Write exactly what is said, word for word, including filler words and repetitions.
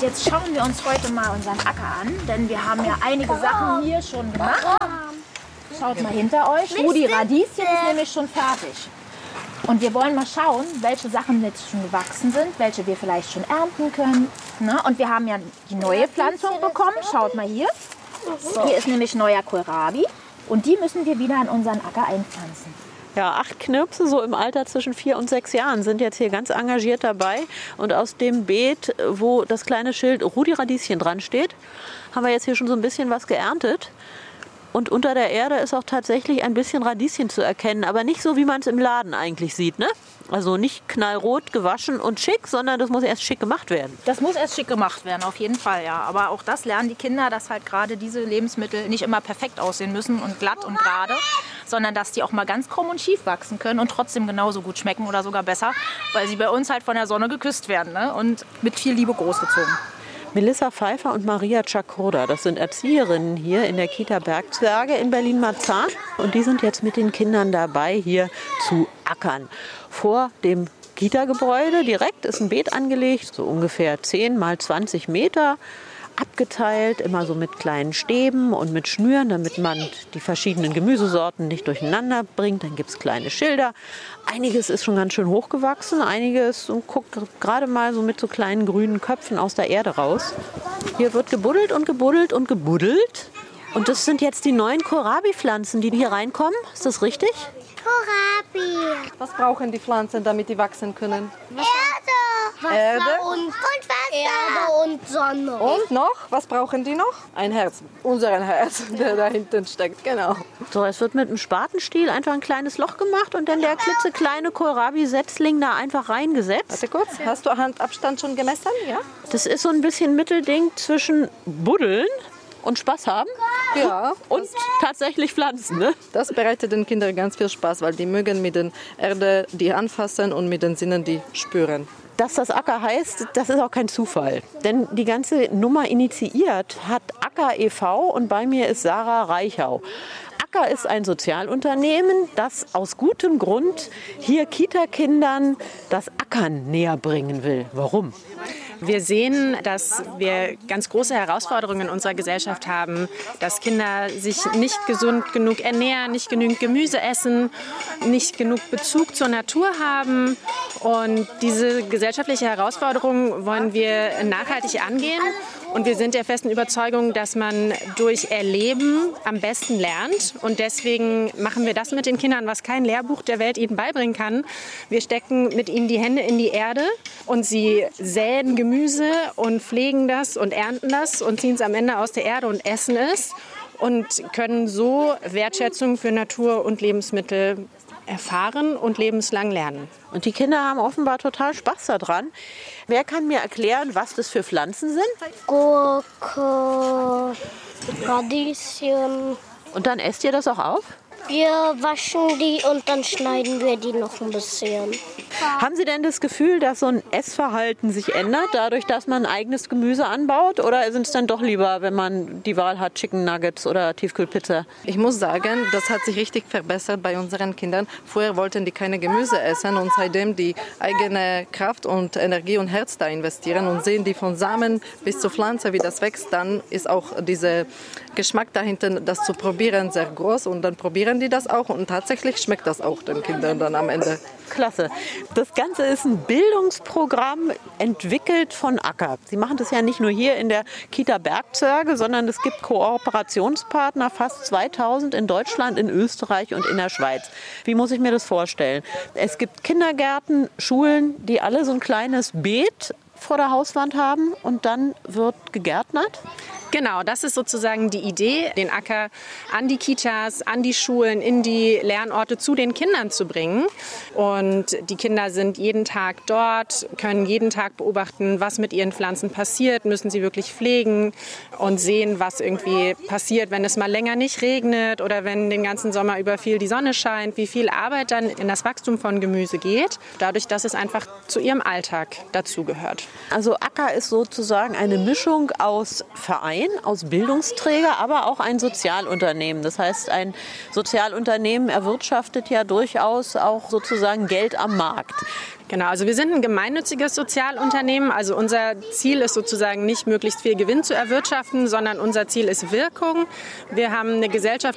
jetzt schauen wir uns heute mal unseren Acker an, denn wir haben ja einige Sachen hier schon gemacht. Schaut mal hinter euch. Rudi Radieschen ist nämlich schon fertig. Und wir wollen mal schauen, welche Sachen jetzt schon gewachsen sind, welche wir vielleicht schon ernten können. Ne? Und wir haben ja die neue Pflanzung bekommen. Schaut mal hier. Hier ist nämlich neuer Kohlrabi. Und die müssen wir wieder in unseren Acker einpflanzen. Ja, acht Knirpse, so im Alter zwischen vier und sechs Jahren, sind jetzt hier ganz engagiert dabei. Und aus dem Beet, wo das kleine Schild Rudi Radieschen dran steht, haben wir jetzt hier schon so ein bisschen was geerntet. Und unter der Erde ist auch tatsächlich ein bisschen Radieschen zu erkennen, aber nicht so, wie man es im Laden eigentlich sieht, ne? Also nicht knallrot gewaschen und schick, sondern das muss erst schick gemacht werden. Das muss erst schick gemacht werden, auf jeden Fall, ja. Aber auch das lernen die Kinder, dass halt gerade diese Lebensmittel nicht immer perfekt aussehen müssen und glatt und gerade, sondern dass die auch mal ganz krumm und schief wachsen können und trotzdem genauso gut schmecken oder sogar besser, weil sie bei uns halt von der Sonne geküsst werden, ne? Und mit viel Liebe großgezogen. Melissa Pfeiffer und Maria Czakoda, das sind Erzieherinnen hier in der Kita Bergzwerge in Berlin-Marzahn. Und die sind jetzt mit den Kindern dabei, hier zu ackern. Vor dem Kita-Gebäude direkt ist ein Beet angelegt, so ungefähr zehn mal zwanzig Meter. Abgeteilt, immer so mit kleinen Stäben und mit Schnüren, damit man die verschiedenen Gemüsesorten nicht durcheinander bringt. Dann gibt es kleine Schilder. Einiges ist schon ganz schön hochgewachsen, einiges guckt gerade mal so mit so kleinen grünen Köpfen aus der Erde raus. Hier wird gebuddelt und gebuddelt und gebuddelt. Und das sind jetzt die neuen Kohlrabi-Pflanzen, die hier reinkommen. Ist das richtig? Kohlrabi. Was brauchen die Pflanzen, damit die wachsen können? Erde. Wasser Erde. Und, und Wasser. Erde und Sonne. Und noch? Was brauchen die noch? Ein Herz. Unseren Herz, der da hinten steckt. Genau. So, es wird mit einem Spatenstiel einfach ein kleines Loch gemacht und dann der klitzekleine Kohlrabi-Setzling da einfach reingesetzt. Warte kurz. Hast du Handabstand schon gemessen? Ja. Das ist so ein bisschen Mittelding zwischen Buddeln und Spaß haben. Ja. Und tatsächlich pflanzen, ne? Das bereitet den Kindern ganz viel Spaß, weil die mögen mit der Erde die anfassen und mit den Sinnen die spüren. Dass das Acker heißt, das ist auch kein Zufall. Denn die ganze Nummer initiiert hat Acker e V und bei mir ist Sarah Reichau. Acker ist ein Sozialunternehmen, das aus gutem Grund hier Kita-Kindern das Ackern näher bringen will. Warum? Wir sehen, dass wir ganz große Herausforderungen in unserer Gesellschaft haben, dass Kinder sich nicht gesund genug ernähren, nicht genügend Gemüse essen, nicht genug Bezug zur Natur haben. Und diese gesellschaftliche Herausforderung wollen wir nachhaltig angehen. Und wir sind der festen Überzeugung, dass man durch Erleben am besten lernt. Und deswegen machen wir das mit den Kindern, was kein Lehrbuch der Welt ihnen beibringen kann. Wir stecken mit ihnen die Hände in die Erde und sie säen Gemüse und pflegen das und ernten das und ziehen es am Ende aus der Erde und essen es und können so Wertschätzung für Natur und Lebensmittel erfahren und lebenslang lernen. Und die Kinder haben offenbar total Spaß daran. Wer kann mir erklären, was das für Pflanzen sind? Gurke, Radieschen. Und dann esst ihr das auch auf? Wir waschen die und dann schneiden wir die noch ein bisschen. Haben Sie denn das Gefühl, dass so ein Essverhalten sich ändert, dadurch, dass man eigenes Gemüse anbaut? Oder sind es dann doch lieber, wenn man die Wahl hat, Chicken Nuggets oder Tiefkühlpizza? Ich muss sagen, das hat sich richtig verbessert bei unseren Kindern. Vorher wollten die keine Gemüse essen und seitdem die eigene Kraft und Energie und Herz da investieren und sehen die von Samen bis zur Pflanze, wie das wächst, dann ist auch dieser Geschmack dahinter, das zu probieren, sehr groß und dann probieren die das auch und tatsächlich schmeckt das auch den Kindern dann am Ende. Klasse. Das Ganze ist ein Bildungsprogramm entwickelt von Acker. Sie machen das ja nicht nur hier in der Kita Bergzwerge, sondern es gibt Kooperationspartner, fast zweitausend in Deutschland, in Österreich und in der Schweiz. Wie muss ich mir das vorstellen? Es gibt Kindergärten, Schulen, die alle so ein kleines Beet vor der Hauswand haben und dann wird gegärtnert? Genau, das ist sozusagen die Idee, den Acker an die Kitas, an die Schulen, in die Lernorte zu den Kindern zu bringen. Und die Kinder sind jeden Tag dort, können jeden Tag beobachten, was mit ihren Pflanzen passiert, müssen sie wirklich pflegen und sehen, was irgendwie passiert, wenn es mal länger nicht regnet oder wenn den ganzen Sommer über viel die Sonne scheint, wie viel Arbeit dann in das Wachstum von Gemüse geht, dadurch, dass es einfach zu ihrem Alltag dazugehört. Also Acker ist sozusagen eine Mischung aus Verein, aus Bildungsträger, aber auch ein Sozialunternehmen. Das heißt, ein Sozialunternehmen erwirtschaftet ja durchaus auch sozusagen Geld am Markt. Genau, also wir sind ein gemeinnütziges Sozialunternehmen. Also unser Ziel ist sozusagen nicht, möglichst viel Gewinn zu erwirtschaften, sondern unser Ziel ist Wirkung. Wir haben eine Gesellschaft